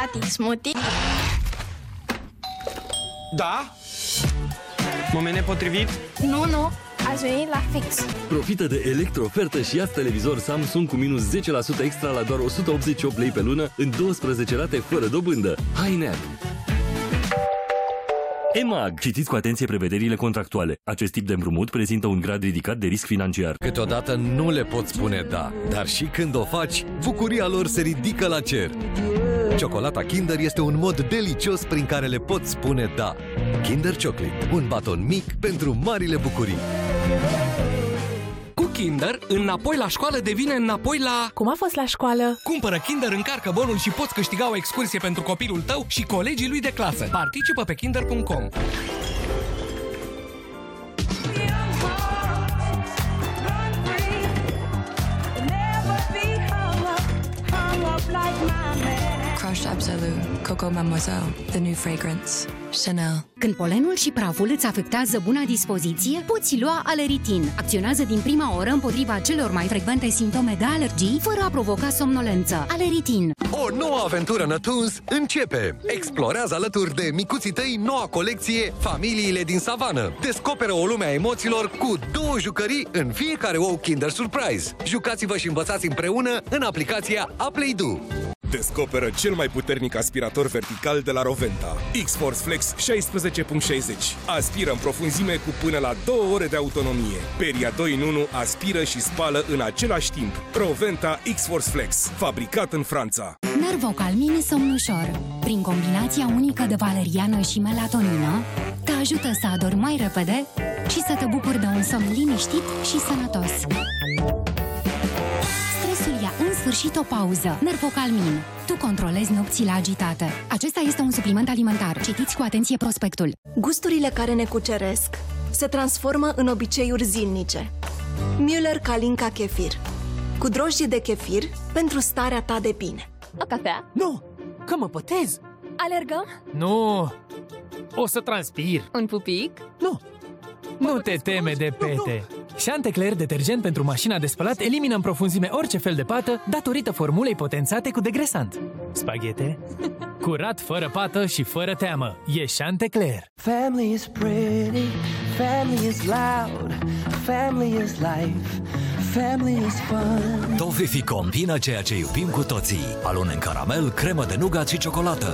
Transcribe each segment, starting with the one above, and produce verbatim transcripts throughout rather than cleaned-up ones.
Tati, smoothie? Da? Moment nepotrivit? Nu, nu, ați venit la fix. Profită de electro-ofertă și ia-ți televizor Samsung cu minus zece la sută extra la doar o sută optzeci și opt lei pe lună în douăsprezece rate fără dobândă. Hai, Nea! E M A G. Citiți cu atenție prevederile contractuale. Acest tip de împrumut prezintă un grad ridicat de risc financiar. Câteodată nu le poți spune da, dar și când o faci, bucuria lor se ridică la cer. Ciocolata Kinder este un mod delicios prin care le poți spune da. Kinder Chocolate, un baton mic pentru marile bucurii. Cu Kinder, înapoi la școală devine înapoi la... Cum a fost la școală? Cumpără Kinder, încarcă bonul și poți câștiga o excursie pentru copilul tău și colegii lui de clasă. Participă pe kinder punct com. Crushed Absolute, Coco Mademoiselle, the new fragrance, Chanel. Când polenul și praful îți afectează buna dispoziție, poți lua Aleritin. Acționează din prima oră împotriva celor mai frecvente simptome de alergii, fără a provoca somnolență. Aleritin. O nouă aventură Nătuns începe! Explorează alături de micuții tăi noua colecție Familiile din Savană. Descoperă o lume a emoțiilor cu două jucării în fiecare ou Kinder Surprise. Jucați-vă și învățați împreună în aplicația Aplaydo. Descoperă cel mai puternic aspirator vertical de la Roventa. X-Force Flex șaisprezece punct șaizeci. Aspiră în profunzime cu până la două ore de autonomie. Peria doi în unu aspiră și spală în același timp. Roventa X-Force Flex, fabricat în Franța. Nervocalmin somn ușor. Prin combinația unică de valeriană și melatonină, te ajută să adormi mai repede și să te bucuri de un somn liniștit și sănătos. Stresul ia în sfârșit o pauză. Nervocalmin. Tu controlezi nopțile agitate. Acesta este un supliment alimentar. Citiți cu atenție prospectul. Gusturile care ne cuceresc se transformă în obiceiuri zilnice. Müller Kalinka Kefir. Cu drojdie de kefir pentru starea ta de bine. O cafea? Nu! Că mă pătez! Alergăm? Nu! O să transpir! Un pupic? Nu! Nu te teme de pete! Chantecler, detergent pentru mașina de spălat, elimină în profunzime orice fel de pată datorită formulei potențate cu degresant. Spaghete? Curat, fără pată și fără teamă. E Chantecler. Family is pretty, family is loud, family is life, family is fun. Toffifee combină ceea ce iubim cu toții. Alun în caramel, cremă de nougat și ciocolată.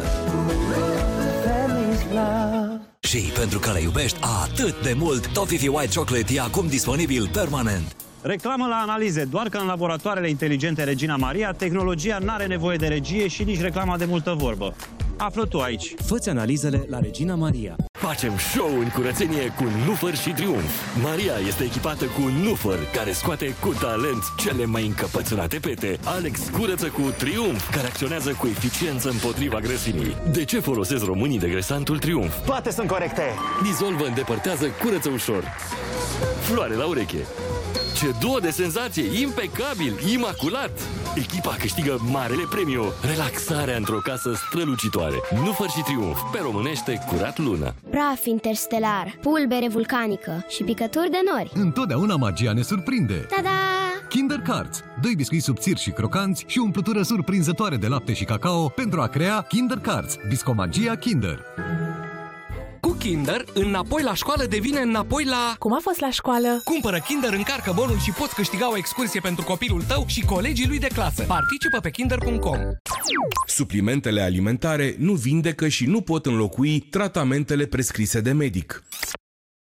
Family is love. Și pentru că le iubești atât de mult, Toffifee White Chocolate e acum disponibil permanent. Reclamă la analize, doar că în laboratoarele inteligente Regina Maria, tehnologia n-are nevoie de regie și nici reclama de multă vorbă. Află tu aici. Fă-ți analizele la Regina Maria. Facem show în curățenie cu Nufăr și Triumf. Maria este echipată cu Nufăr, care scoate cu talent cele mai încăpățânate pete. Alex curăță cu Triumf, care acționează cu eficiență împotriva grăsimii. De ce folosesc românii degresantul Triumf? Toate sunt corecte! Dizolvă, îndepărtează, curăță ușor. Floare la ureche. Ce duo de senzație! Impecabil! Imaculat! Echipa câștigă marele premiu. Relaxarea într-o casă strălucitoare. Nufăr și Triumf. Pe românește, curat lună. Praf interstelar, pulbere vulcanică și picături de nori. Întotdeauna magia ne surprinde. Ta-da! Kinder Cards. Doi biscuiți subțiri și crocanți și o umplutură surprinzătoare de lapte și cacao pentru a crea Kinder Cards. Biscomagia Kinder. Cu Kinder, înapoi la școală devine înapoi la... Cum a fost la școală? Cumpără Kinder, încarcă bonul și poți câștiga o excursie pentru copilul tău și colegii lui de clasă. Participă pe kinder punct com. Suplimentele alimentare nu vindecă și nu pot înlocui tratamentele prescrise de medic.